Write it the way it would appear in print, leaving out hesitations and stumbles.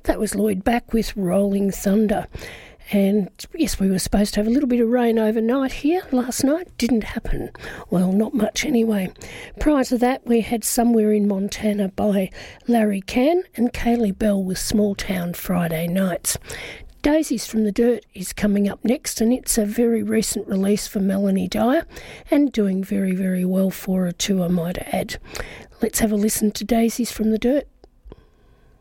That was Lloyd Back with Rolling Thunder. And yes, we were supposed to have a little bit of rain overnight here last night. Didn't happen. Well, not much anyway. Prior to that, we had Somewhere in Montana by Larry Cann and Kaylee Bell with Small Town Friday Nights. Daisies from the Dirt is coming up next, and it's a very recent release for Melanie Dyer and doing very, very well for her too, I might add. Let's have a listen to Daisies from the Dirt.